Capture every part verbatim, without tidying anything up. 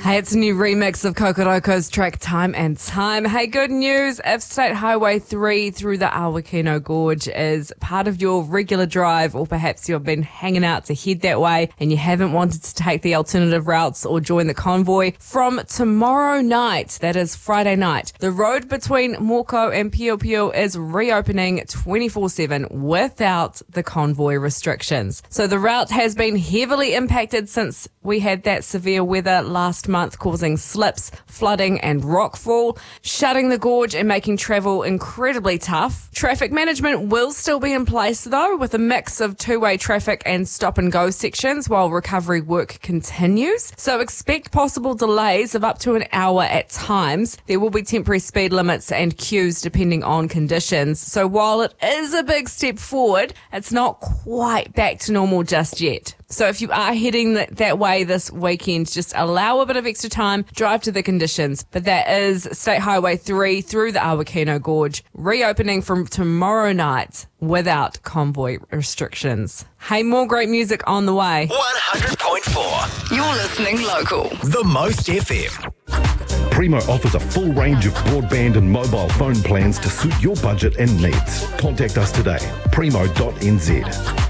Hey, it's a new remix of Kokoroko's track Time and Time. Hey, good news. If State Highway three through the Awakino Gorge is part of your regular drive, or perhaps you've been hanging out to head that way and you haven't wanted to take the alternative routes or join the convoy, from tomorrow night, that is Friday night, the road between Moko and Pio Pio is reopening twenty-four seven without the convoy restrictions. So the route has been heavily impacted since we had that severe weather last month, causing slips, flooding and rockfall, shutting the gorge and making travel incredibly tough. Traffic management will still be in place though, with a mix of two-way traffic and stop-and-go sections while recovery work continues. So expect possible delays of up to an hour at times. There will be temporary speed limits and queues depending on conditions. So while it is a big step forward, it's not quite back to normal just yet. So if you are heading that, that way this weekend, just allow a bit of extra time, drive to the conditions. But that is State Highway three through the Awakino Gorge, reopening from tomorrow night without convoy restrictions. Hey, more great music on the way. one hundred point four. You're listening local. The Most F M. Primo offers a full range of broadband and mobile phone plans to suit your budget and needs. Contact us today, primo dot n z.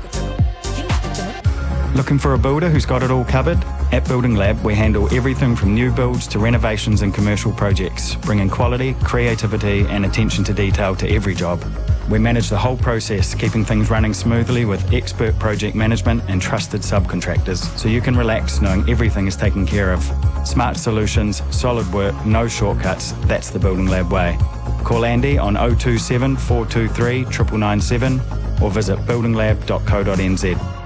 Looking for a builder who's got it all covered? At Building Lab, we handle everything from new builds to renovations and commercial projects, bringing quality, creativity and attention to detail to every job. We manage the whole process, keeping things running smoothly with expert project management and trusted subcontractors, so you can relax knowing everything is taken care of. Smart solutions, solid work, no shortcuts. That's the Building Lab way. Call Andy on oh two seven, four two three, nine nine nine seven or visit building lab dot co dot n z.